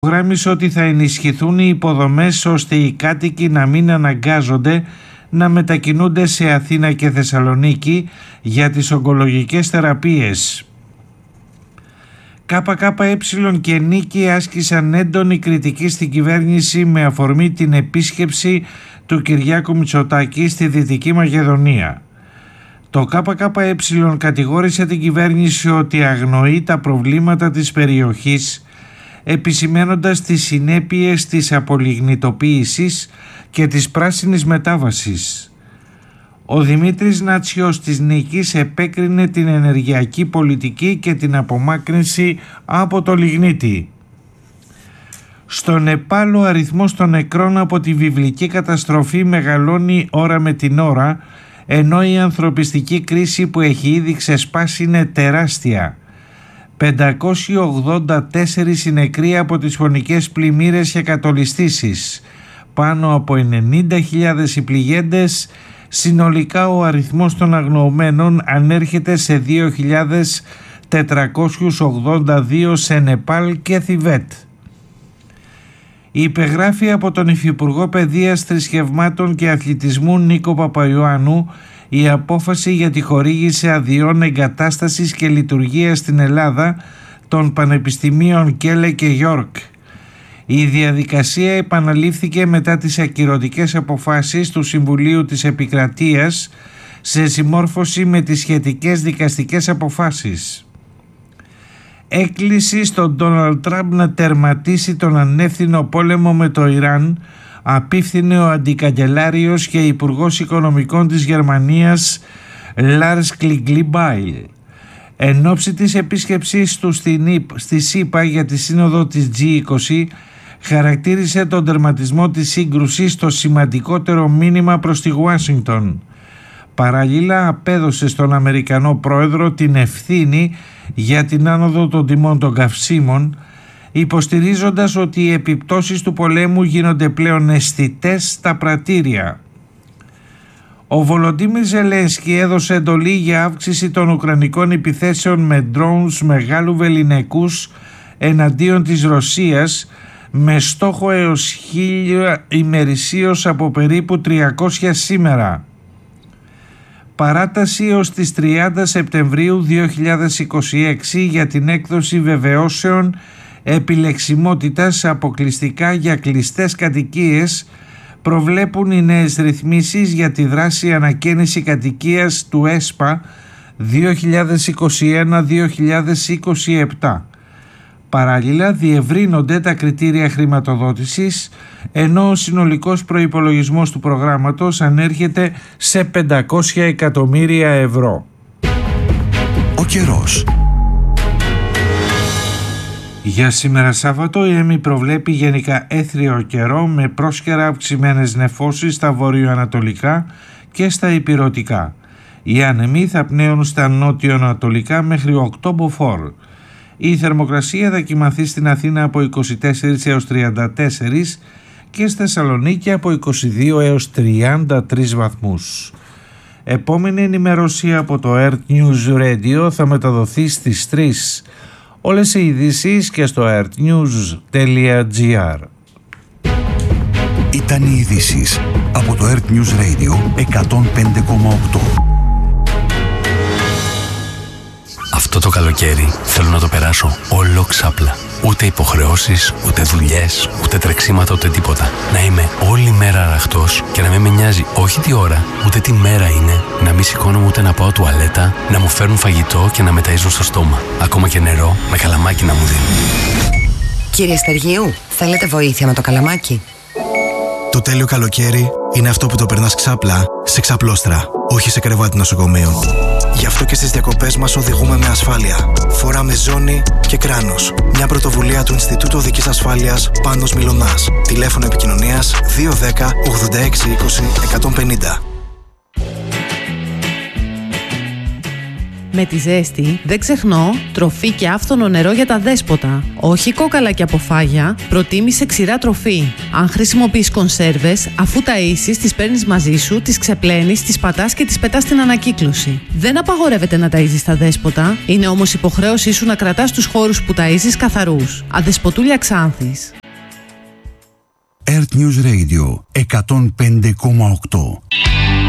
Υπογράμμισε ότι θα ενισχυθούν οι υποδομές ώστε οι κάτοικοι να μην αναγκάζονται να μετακινούνται σε Αθήνα και Θεσσαλονίκη για τις ογκολογικές θεραπείες. ΚΚΕ και Νίκη άσκησαν έντονη κριτική στην κυβέρνηση με αφορμή την επίσκεψη του Κυριάκου Μητσοτάκη στη Δυτική Μακεδονία. Το ΚΚΕ κατηγόρησε την κυβέρνηση ότι αγνοεί τα προβλήματα της περιοχής, επισημαίνοντας τις συνέπειες της απολιγνητοποίησης και της πράσινης μετάβασης. Ο Δημήτρης Νάτσιος της Νίκης επέκρινε την ενεργειακή πολιτική και την απομάκρυνση από το λιγνίτη. Στο Νεπάλ ο αριθμός των νεκρών από τη βιβλική καταστροφή μεγαλώνει ώρα με την ώρα, ενώ η ανθρωπιστική κρίση που έχει ήδη ξεσπάσει είναι τεράστια. 584 οι νεκροί από τις φωνικές πλημμύρες και κατολιστήσεις, πάνω από 90.000 οι πληγέντες. Συνολικά ο αριθμός των αγνοωμένων ανέρχεται σε 2.482 σε Νεπάλ και Θιβέτ. Υπεγράφει από τον Υφυπουργό Παιδείας, Θρησκευμάτων και Αθλητισμού Νίκο Παπαϊωάννου η απόφαση για τη χορήγηση αδειών εγκατάστασης και λειτουργίας στην Ελλάδα των Πανεπιστημίων Κέλε και Γιόρκ. Η διαδικασία επαναλήφθηκε μετά τις ακυρωτικές αποφάσεις του Συμβουλίου της Επικρατείας σε συμμόρφωση με τις σχετικές δικαστικές αποφάσεις. Έκκληση στον Ντόναλντ Τραμπ να τερματίσει τον ανεύθυνο πόλεμο με το Ιράν απίφθινε ο αντικαγκελάριος και υπουργός οικονομικών της Γερμανίας Λάρς Κλιγκλιμπάιλ. Εν ώψη της επίσκεψής του στη ΣΥΠΑ για τη σύνοδο της G20 χαρακτήρισε τον τερματισμό της σύγκρουσης το σημαντικότερο μήνυμα προς τη Ουάσιγκτον. Παραλλήλα απέδωσε στον Αμερικανό πρόεδρο την ευθύνη για την άνοδο των τιμών των καυσίμων, υποστηρίζοντας ότι οι επιπτώσεις του πολέμου γίνονται πλέον αισθητές στα πρατήρια. Ο Βολοντίμιρ Ζελένσκι έδωσε εντολή για αύξηση των ουκρανικών επιθέσεων με drones μεγάλου βεληνικούς εναντίον της Ρωσίας, με στόχο έως 1.000 ημερησίως από περίπου 300 σήμερα. Παράταση έως τις 30 Σεπτεμβρίου 2026 για την έκδοση βεβαιώσεων επιλεξιμότητας αποκλειστικά για κλειστές κατοικίες προβλέπουν οι νέες ρυθμίσεις για τη δράση ανακαίνιση κατοικίας του ΕΣΠΑ 2021-2027. Παράλληλα διευρύνονται τα κριτήρια χρηματοδότησης, ενώ ο συνολικός προϋπολογισμός του προγράμματος ανέρχεται σε 500 εκατομμύρια ευρώ. Ο καιρός. Για σήμερα Σάββατο η ΕΜΗ προβλέπει γενικά έθριο καιρό με πρόσκαιρα αυξημένες νεφώσεις στα βορειοανατολικά και στα ηπειρωτικά. Οι άνεμοι θα πνέουν στα νότιο-ανατολικά μέχρι 8 μποφόρ. Η θερμοκρασία θα κυμανθεί στην Αθήνα από 24 έως 34 και στη Θεσσαλονίκη από 22 έως 33 βαθμούς. Επόμενη ενημέρωση από το Earth News Radio θα μεταδοθεί στις 3. Όλες οι ειδήσεις και στο earthnews.gr. Ήταν οι ειδήσεις από το Earth News Radio 105,8. Αυτό το καλοκαίρι θέλω να το περάσω όλο ξάπλα. Ούτε υποχρεώσεις, ούτε δουλειές, ούτε τρεξίματα, ούτε τίποτα. Να είμαι όλη μέρα αραχτός και να μην με νοιάζει όχι τι ώρα, ούτε τι μέρα είναι. Να μην σηκώνομαι ούτε να πάω τουαλέτα, να μου φέρουν φαγητό και να με ταΐζουν στο στόμα. Ακόμα και νερό με καλαμάκι να μου δίνουν. Κύριε Στεργίου, θέλετε βοήθεια με το καλαμάκι? Το τέλειο καλοκαίρι είναι αυτό που το περνάς ξάπλα σε ξαπλώστρα, όχι σε κρεβάτι νοσοκομείου. Γι' αυτό και στις διακοπές μας οδηγούμε με ασφάλεια. Φοράμε ζώνη και κράνος. Μια πρωτοβουλία του Ινστιτούτου Οδικής Ασφάλειας Πάνος Μιλωνάς. Τηλέφωνο επικοινωνίας 210 86 20 150. Με τη ζέστη δεν ξεχνώ τροφή και άφθονο νερό για τα δέσποτα. Όχι κόκαλα και αποφάγια, προτίμησε ξηρά τροφή. Αν χρησιμοποιείς κονσέρβες, αφού ταΐσεις, τις παίρνεις μαζί σου, τις ξεπλένεις, τις πατάς και τις πετάς στην ανακύκλωση. Δεν απαγορεύεται να ταΐζεις τα δέσποτα, είναι όμως υποχρέωσή σου να κρατάς τους χώρους που ταΐζεις καθαρούς. Αδεσποτούλια Ξάνθης. Earth News Radio 105,8.